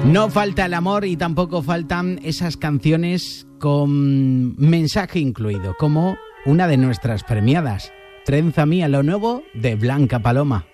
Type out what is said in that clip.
No falta el amor y tampoco faltan esas canciones con mensaje incluido, como una de nuestras premiadas, Trenza Mía, lo nuevo de Blanca Paloma.